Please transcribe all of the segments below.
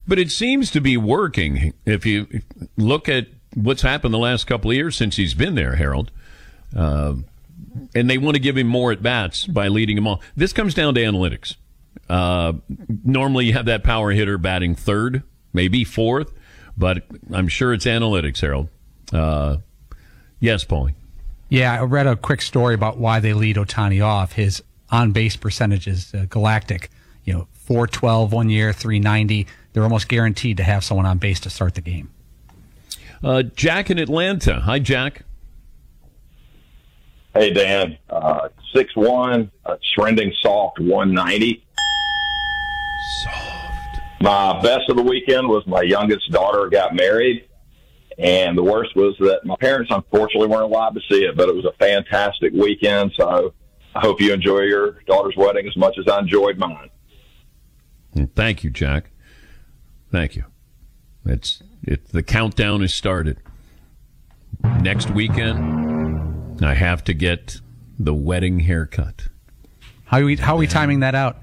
But it seems to be working. If you look at what's happened the last couple of years since he's been there, Harold, and they want to give him more at-bats by leading him on. This comes down to analytics. Normally you have that power hitter batting third, maybe fourth, but I'm sure it's analytics, Harold. Yes, Paulie. Yeah, I read a quick story about why they lead Ohtani off. His on-base percentage is galactic. 412 one year, 390. They're almost guaranteed to have someone on base to start the game. Jack in Atlanta. Hi, Jack. Hey, Dan. 6'1", trending soft 190. Soft. My best of the weekend was my youngest daughter got married. And the worst was that my parents, unfortunately, weren't allowed to see it, but it was a fantastic weekend. So I hope you enjoy your daughter's wedding as much as I enjoyed mine. Thank you, Jack. Thank you. The countdown has started. Next weekend, I have to get the wedding haircut. How are we timing that out?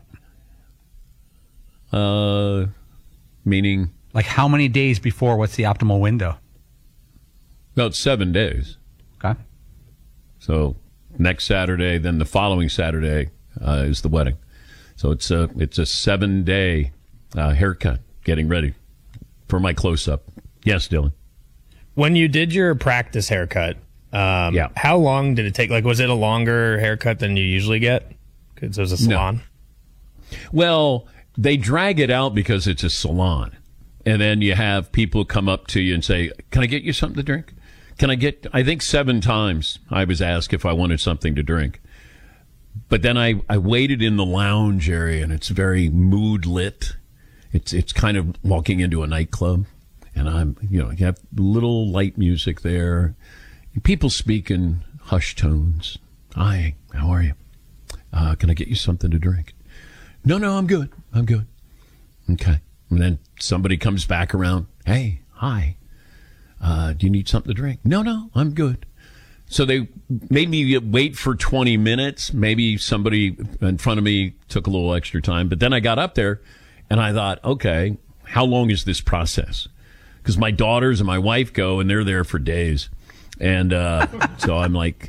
Meaning? Like how many days before? What's the optimal window? About 7 days. Okay. So next Saturday, then the following Saturday is the wedding. So it's a 7-day haircut. Getting ready for my close-up. Yes, Dylan. When you did your practice haircut, how long did it take? Like, was it a longer haircut than you usually get? Because it was a salon. No. Well, they drag it out because it's a salon. And then you have people come up to you and say, can I get you something to drink? I think 7 times I was asked if I wanted something to drink. But then I waited in the lounge area, and it's very mood lit. It's kind of walking into a nightclub. And you have little light music there. People speak in hushed tones. Hi, how are you? Can I get you something to drink? No, I'm good. Okay. And then somebody comes back around. Hey, hi. Do you need something to drink? No, I'm good. So they made me wait for 20 minutes. Maybe somebody in front of me took a little extra time. But then I got up there and I thought, okay, how long is this process? Because my daughters and my wife go and they're there for days. And so I'm like,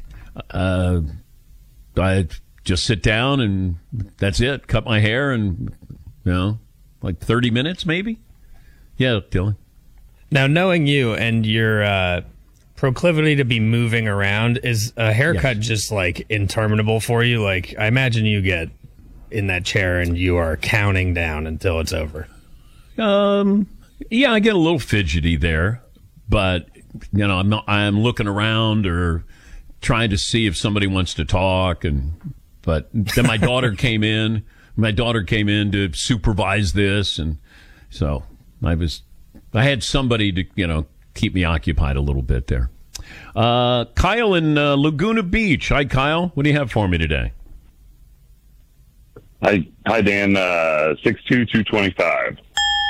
I just sit down and that's it. Cut my hair and, like 30 minutes maybe. Yeah, Dylan. Now, knowing you and your proclivity to be moving around, is a haircut just like interminable for you? Like, I imagine you get in that chair and you are counting down until it's over. Yeah, I get a little fidgety there, but I'm looking around or trying to see if somebody wants to talk, but then my daughter came in. My daughter came in to supervise this, and so I had somebody to keep me occupied a little bit there. Kyle in Laguna Beach. Hi, Kyle. What do you have for me today? Hi, Dan. 6'2", 225.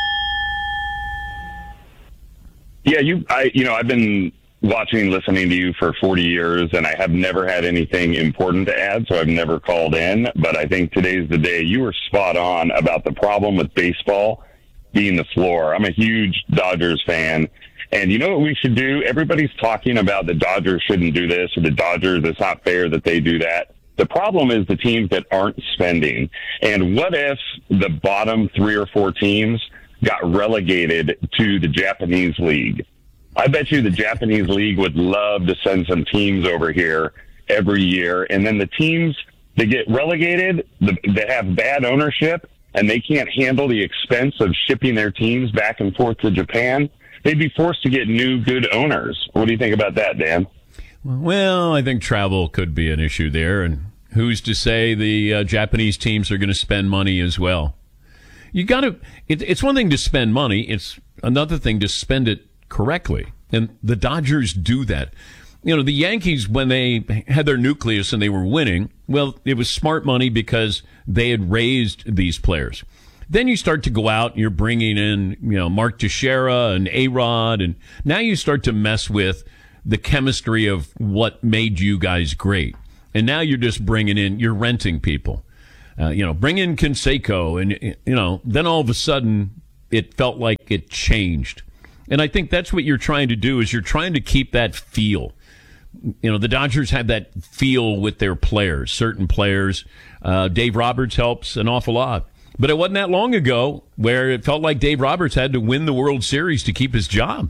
Yeah, I've been watching and listening to you for 40 years, and I have never had anything important to add, so I've never called in. But I think today's the day. You were spot on about the problem with baseball being the floor. I'm a huge Dodgers fan. And you know what we should do? Everybody's talking about the Dodgers shouldn't do this, or the Dodgers, it's not fair that they do that. The problem is the teams that aren't spending. And what if the bottom 3 or 4 teams got relegated to the Japanese league? I bet you the Japanese league would love to send some teams over here every year. And then the teams that get relegated, they have bad ownership, and they can't handle the expense of shipping their teams back and forth to Japan. They'd be forced to get new, good owners. What do you think about that, Dan? Well, I think travel could be an issue there. And who's to say the Japanese teams are going to spend money as well? It's one thing to spend money. It's another thing to spend it correctly. And the Dodgers do that. The Yankees, when they had their nucleus and they were winning, well, it was smart money because they had raised these players. Then you start to go out and you're bringing in, Mark Teixeira and A-Rod, and now you start to mess with the chemistry of what made you guys great. And now you're just you're renting people. Bring in Canseco, and, then all of a sudden it felt like it changed. And I think that's what you're trying to do, is you're trying to keep that feel. You know, the Dodgers have that feel with their players, certain players. Dave Roberts helps an awful lot. But it wasn't that long ago where it felt like Dave Roberts had to win the World Series to keep his job.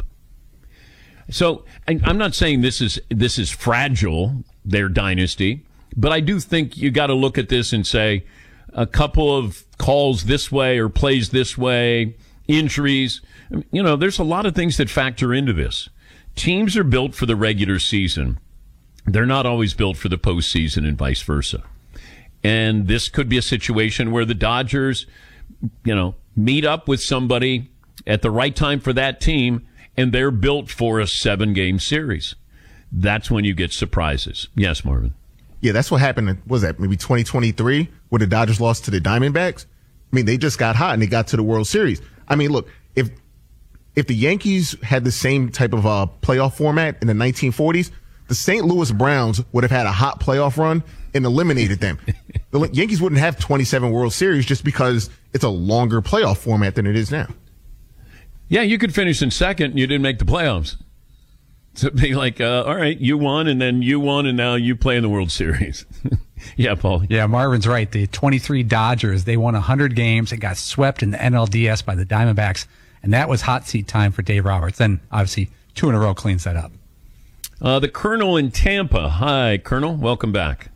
So I'm not saying this is fragile, their dynasty, but I do think you got to look at this and say a couple of calls this way or plays this way, injuries. You know, there's a lot of things that factor into this. Teams are built for the regular season. They're not always built for the postseason and vice versa. And this could be a situation where the Dodgers, you know, meet up with somebody at the right time for that team, and they're built for a 7-game series. That's when you get surprises. Yes, Marvin. Yeah, that's what happened. What was that, maybe 2023, where the Dodgers lost to the Diamondbacks? I mean, they just got hot and they got to the World Series. I mean, look, if the Yankees had the same type of playoff format in the 1940s, the St. Louis Browns would have had a hot playoff run and eliminated them. The Yankees wouldn't have 27 World Series just because it's a longer playoff format than it is now. Yeah, you could finish in second and you didn't make the playoffs. So it'd be like, all right, you won, and then you won, and now you play in the World Series. Yeah, Paul. Yeah, Marvin's right. The 23 Dodgers, they won 100 games and got swept in the NLDS by the Diamondbacks, and that was hot seat time for Dave Roberts. Then, obviously, 2 in a row cleans that up. The Colonel in Tampa. Hi, Colonel. Welcome back.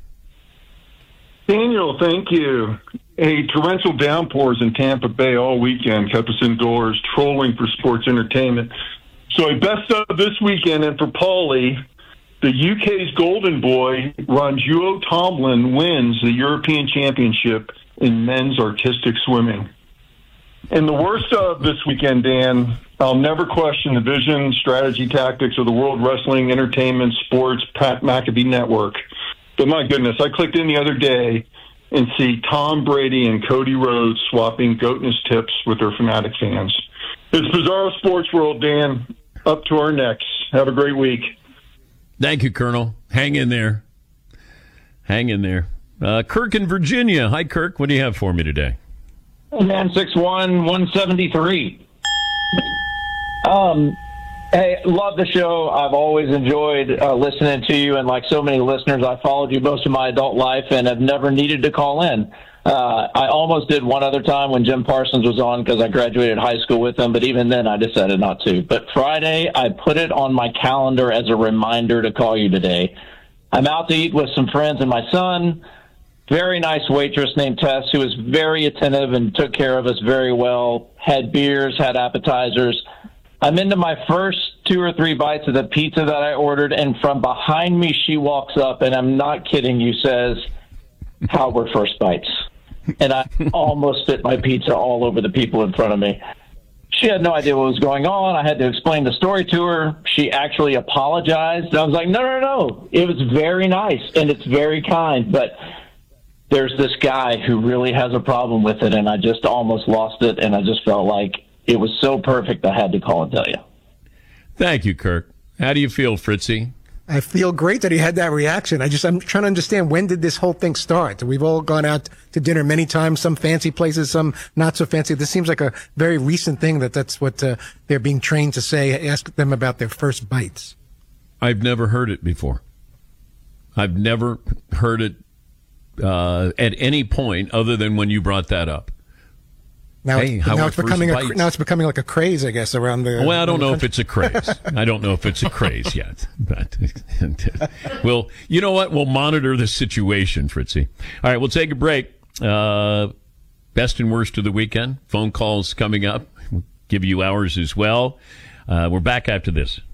Daniel, thank you. Hey, torrential downpours in Tampa Bay all weekend kept us indoors, trolling for sports entertainment. So a best of this weekend, and for Paulie, the UK's golden boy, Ronjuo Tomlin, wins the European Championship in men's artistic swimming. And the worst of this weekend, Dan, I'll never question the vision, strategy, tactics of the World Wrestling Entertainment Sports Pat McAfee Network. But my goodness, I clicked in the other day and see Tom Brady and Cody Rhodes swapping goatness tips with their fanatic fans. It's Bizarro Sports World, Dan. Up to our necks. Have a great week. Thank you, Colonel. Hang in there. Hang in there. Kirk in Virginia. Hi, Kirk. What do you have for me today? Man, 6'1", 173. Hey, love the show. I've always enjoyed listening to you, and like so many listeners, I followed you most of my adult life and have never needed to call in. I almost did one other time when Jim Parsons was on because I graduated high school with him, but even then I decided not to. But Friday, I put it on my calendar as a reminder to call you today. I'm out to eat with some friends and my son. Very nice waitress named Tess who was very attentive and took care of us very well, had beers, had appetizers. I'm into my first 2 or 3 bites of the pizza that I ordered, and from behind me she walks up, and I'm not kidding you, says, "How were first bites?" And I almost spit my pizza all over the people in front of me. She had no idea what was going on. I had to explain the story to her. She actually apologized. I was like, no. It was very nice, and it's very kind, but there's this guy who really has a problem with it, and I just almost lost it, and I just felt like it was so perfect I had to call and tell you. Thank you, Kirk. How do you feel, Fritzy? I feel great that he had that reaction. I'm trying to understand, when did this whole thing start? We've all gone out to dinner many times, some fancy places, some not so fancy. This seems like a very recent thing that's what they're being trained to say. Ask them about their first bites. I've never heard it before. I've never heard it at any point other than when you brought that up. Now, it's becoming like a craze, I guess, around the. Well, I don't know if it's a craze. I don't know if it's a craze yet. But well, you know what? We'll monitor the situation, Fritzy. All right, we'll take a break. Best and worst of the weekend. Phone calls coming up. We'll give you ours as well. We're back after this.